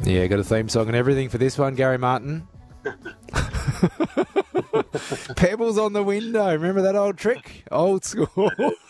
Yeah, got a theme song and everything for this one, Gary Martin. Pebbles on the window. Remember that old trick? Old school.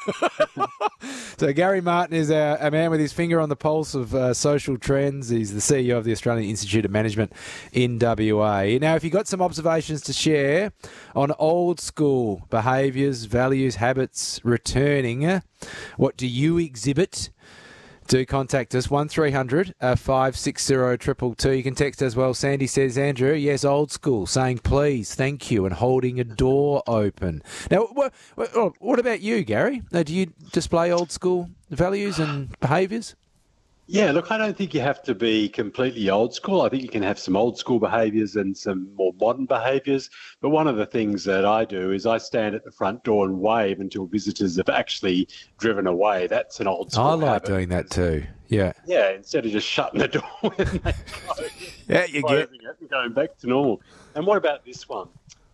So Gary Martin is a man with his finger on the pulse of social trends. He's the CEO of the Australian Institute of Management in WA. Now, if you've got some observations to share on old school behaviours, values, habits returning, what do you exhibit? Do contact us, 1300 560 222. You can text as well. Sandy says, Andrew, yes, old school, saying please, thank you, and holding a door open. Now, what about you, Gary? Do you display old school values and behaviours? Yeah, look, I don't think you have to be completely old school. I think you can have some old school behaviours and some more modern behaviours. But one of the things that I do is I stand at the front door and wave until visitors have actually driven away. That's an old school habit. I like doing that too, yeah. Yeah, instead of just shutting the door when they go. Yeah, you get it and going back to normal. And what about this one?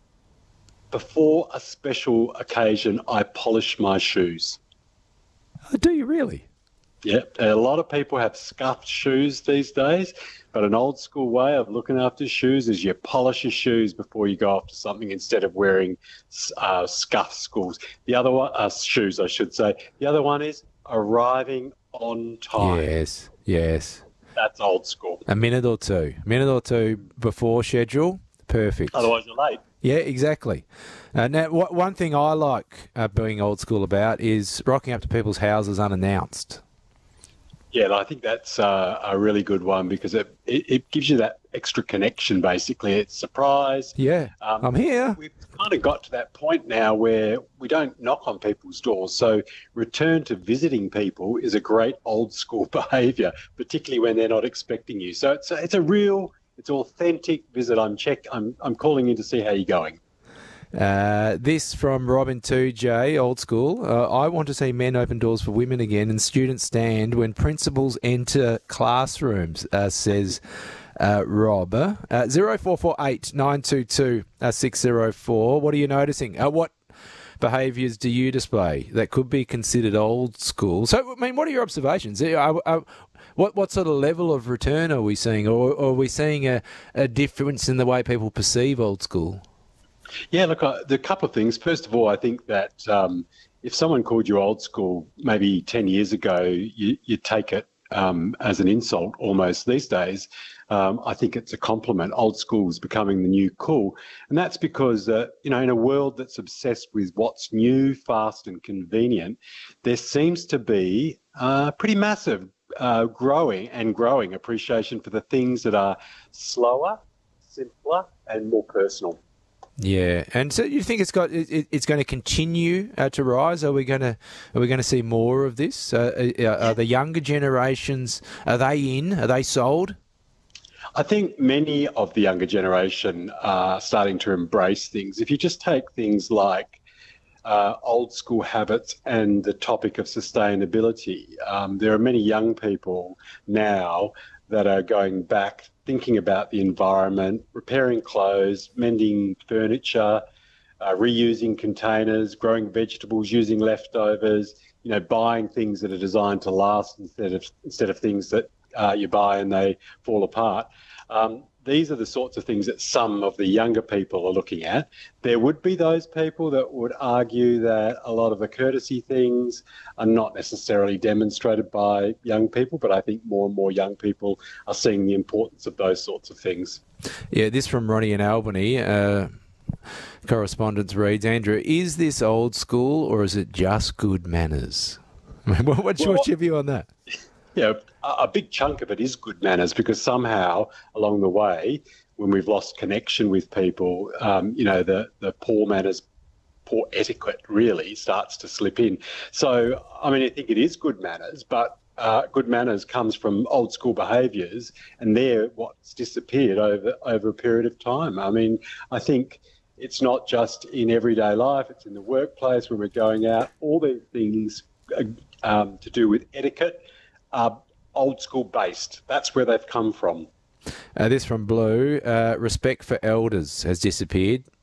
Before a special occasion, I polish my shoes. Oh, do you really? Yeah, a lot of people have scuffed shoes these days, but an old school way of looking after shoes is you polish your shoes before you go off to something instead of wearing scuffed shoes, I should say. The other one is arriving on time. Yes. That's old school. A minute or two before schedule, perfect. Otherwise you're late. Yeah, exactly. Now, one thing I like being old school about is rocking up to people's houses unannounced. Yeah, I think that's a really good one because it gives you that extra connection, basically. It's surprise. Yeah, I'm here. We've kind of got to that point now where we don't knock on people's doors. So return to visiting people is a great old school behaviour, particularly when they're not expecting you. So it's authentic visit. I'm calling in to see how you're going. This from Robin 2J, old school. I want to see men open doors for women again and students stand when principals enter classrooms, says Rob. 0448 922 604. What are you noticing? What behaviours do you display that could be considered old school? So, I mean, what are your observations? What sort of level of return are we seeing? Or are we seeing a difference in the way people perceive old school? Yeah, look, the couple of things. First of all, I think that if someone called you old school maybe 10 years ago, you take it as an insult almost these days. I think it's a compliment. Old school is becoming the new cool. And that's because, in a world that's obsessed with what's new, fast and convenient, there seems to be pretty massive growing appreciation for the things that are slower, simpler and more personal. Yeah, and so you think it's going to continue to rise? Are we going to see more of this? Are the younger generations, are they sold? I think many of the younger generation are starting to embrace things. If you just take things like old school habits and the topic of sustainability, there are many young people now that are going back, thinking about the environment, repairing clothes, mending furniture, reusing containers, growing vegetables, using leftovers, buying things that are designed to last instead of things that you buy and they fall apart. These are the sorts of things that some of the younger people are looking at. There would be those people that would argue that a lot of the courtesy things are not necessarily demonstrated by young people, but I think more and more young people are seeing the importance of those sorts of things. Yeah, this from Ronnie in Albany. Correspondence reads, Andrew, is this old school or is it just good manners? What's your view on that? Yeah, a big chunk of it is good manners because somehow along the way, when we've lost connection with people, the poor manners, poor etiquette really starts to slip in. So, I mean, I think it is good manners, but good manners comes from old school behaviours and they're what's disappeared over a period of time. I mean, I think it's not just in everyday life, it's in the workplace when we're going out, all these things to do with etiquette are old school based. That's where they've come from. This from Blue. Respect for elders has disappeared.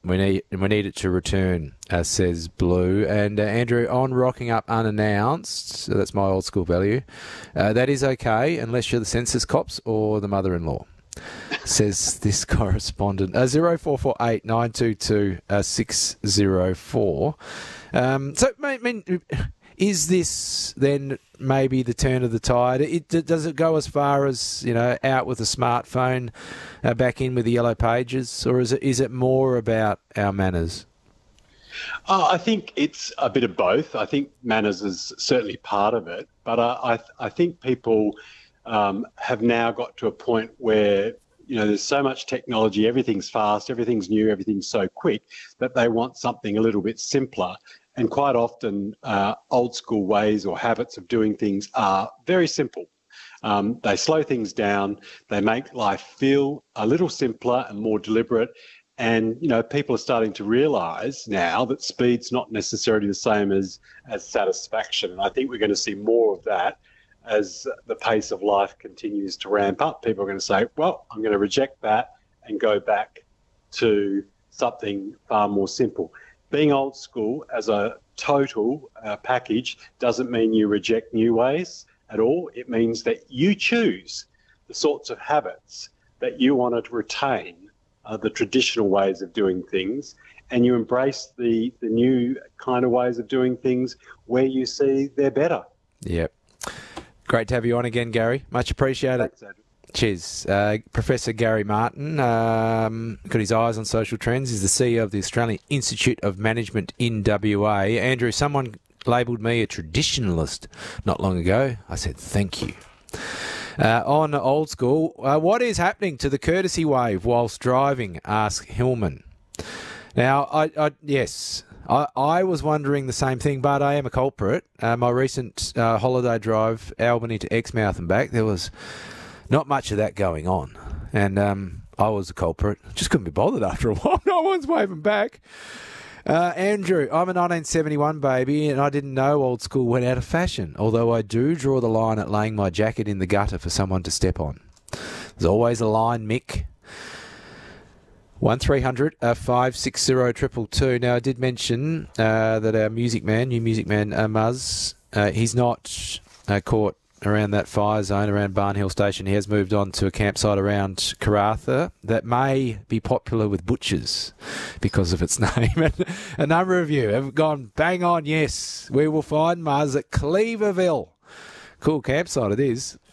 We need it to return, says Blue. And Andrew, on rocking up unannounced, so that's my old school value, that is okay unless you're the census cops or the mother-in-law, says this correspondent. 0448 922 604. So, I mean, is this then maybe the turn of the tide? Does it go as far as, out with a smartphone, back in with the yellow pages, or is it more about our manners? I think it's a bit of both. I think manners is certainly part of it, but I think people have now got to a point where there's so much technology, everything's fast, everything's new, everything's so quick that they want something a little bit simpler. And quite often, old school ways or habits of doing things are very simple. They slow things down. They make life feel a little simpler and more deliberate. And, people are starting to realise now that speed's not necessarily the same as satisfaction. And I think we're going to see more of that as the pace of life continues to ramp up. People are going to say, well, I'm going to reject that and go back to something far more simple. Being old school as a total package doesn't mean you reject new ways at all. It means that you choose the sorts of habits that you want to retain, the traditional ways of doing things, and you embrace the new kind of ways of doing things where you see they're better. Yep. Great to have you on again, Gary. Much appreciated. Thanks, Andrew. Cheers. Professor Gary Martin, got his eyes on social trends. He's the CEO of the Australian Institute of Management in WA. Andrew, someone labelled me a traditionalist not long ago. I said, thank you. On old school, what is happening to the courtesy wave whilst driving? Ask Hillman. Now, I was wondering the same thing, but I am a culprit. My recent holiday drive, Albany to Exmouth and back, there was not much of that going on. And I was a culprit. Just couldn't be bothered after a while. No one's waving back. Andrew, I'm a 1971 baby and I didn't know old school went out of fashion, although I do draw the line at laying my jacket in the gutter for someone to step on. There's always a line, Mick. 1300 560 222. Now, I did mention that our new music man, Muzz, he's not caught around that fire zone around Barnhill Station. He has moved on to a campsite around Karratha that may be popular with butchers because of its name. And a number of you have gone bang on, yes, we will find Muzz at Cleaverville. Cool campsite it is.